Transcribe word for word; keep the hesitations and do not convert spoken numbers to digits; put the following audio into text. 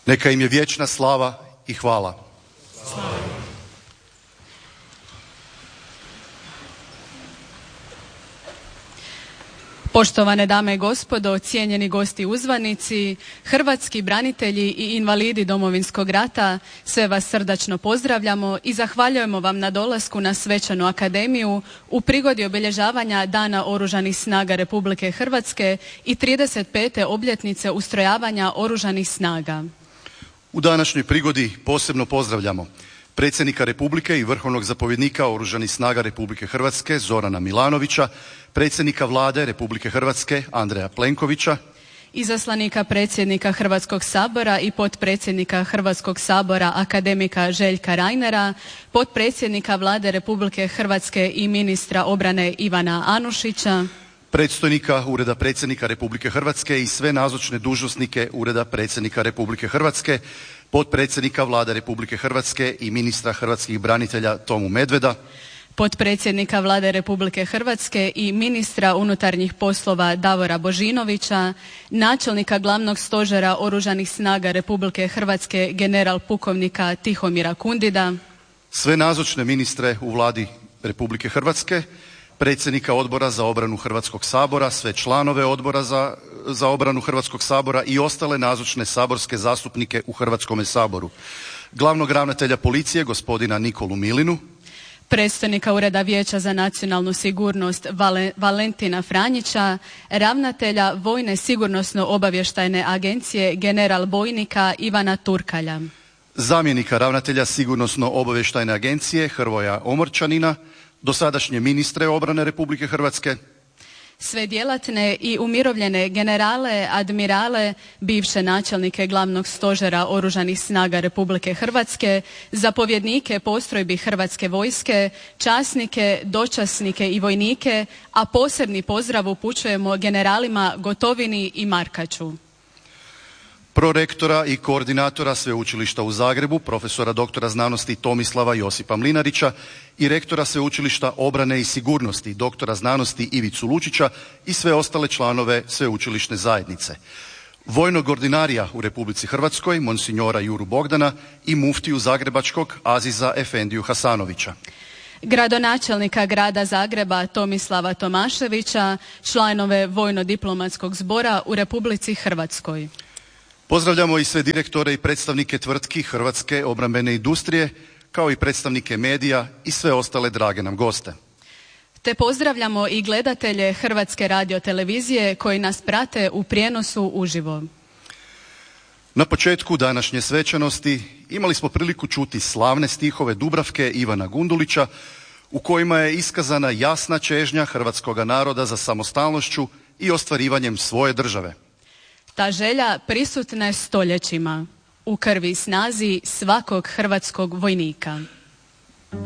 Neka im je vječna slava i hvala. Slava. Poštovane dame i gospodo, cijenjeni gosti uzvanici, hrvatski branitelji i invalidi Domovinskog rata, sve vas srdačno pozdravljamo i zahvaljujemo vam na dolasku na Svečanu akademiju u prigodi obilježavanja Dana Oružanih snaga Republike Hrvatske i trideset pete obljetnice ustrojavanja Oružanih snaga. U današnjoj prigodi posebno pozdravljamo predsjednika Republike i vrhovnog zapovjednika Oružanih snaga Republike Hrvatske Zorana Milanovića, predsjednika Vlade Republike Hrvatske Andreja Plenkovića, izaslanika predsjednika Hrvatskog sabora i potpredsjednika Hrvatskog sabora akademika Željka Reinera, potpredsjednika Vlade Republike Hrvatske i ministra obrane Ivana Anušića, predstojnika Ureda predsjednika Republike Hrvatske i sve nazočne dužnosnike Ureda predsjednika Republike Hrvatske, potpredsjednika Vlade Republike Hrvatske i ministra hrvatskih branitelja Tomu Medveda, potpredsjednika Vlade Republike Hrvatske i ministra unutarnjih poslova Davora Božinovića, načelnika Glavnog stožera Oružanih snaga Republike Hrvatske general pukovnika Tihomira Kundida, sve nazočne ministre u Vladi Republike Hrvatske, predsjednika Odbora za obranu Hrvatskog sabora, sve članove Odbora za, za obranu Hrvatskog sabora i ostale nazočne saborske zastupnike u Hrvatskome saboru, glavnog ravnatelja policije gospodina Nikolu Milinu, predstojnika Ureda Vijeća za nacionalnu sigurnost Vale, Valentina Franjića, ravnatelja Vojne sigurnosno-obavještajne agencije general bojnika Ivana Turkalja, zamjenika ravnatelja Sigurnosno-obavještajne agencije Hrvoja Omorčanina, dosadašnje ministre obrane Republike Hrvatske, sve djelatne i umirovljene generale, admirale, bivše načelnike Glavnog stožera Oružanih snaga Republike Hrvatske, zapovjednike postrojbi Hrvatske vojske, časnike, dočasnike i vojnike, a posebni pozdrav upućujemo generalima Gotovini i Markaču. Prorektora i koordinatora Sveučilišta u Zagrebu, profesora doktora znanosti Tomislava Josipa Mlinarića i rektora Sveučilišta obrane i sigurnosti, doktora znanosti Ivicu Lučića i sve ostale članove sveučilišne zajednice. Vojnog ordinarija u Republici Hrvatskoj, monsignora Juru Bogdana i muftiju zagrebačkog Aziza Efendiju Hasanovića. Gradonačelnika grada Zagreba Tomislava Tomaševića, članove Vojno-diplomatskog zbora u Republici Hrvatskoj. Pozdravljamo i sve direktore i predstavnike tvrtki Hrvatske obrambene industrije, kao i predstavnike medija i sve ostale drage nam goste. Te pozdravljamo i gledatelje Hrvatske radiotelevizije koji nas prate u prijenosu uživo. Na početku današnje svečanosti imali smo priliku čuti slavne stihove Dubravke Ivana Gundulića u kojima je iskazana jasna čežnja hrvatskoga naroda za samostalnošću i ostvarivanjem svoje države. Ta želja prisutna je stoljećima u krvi i snazi svakog hrvatskog vojnika.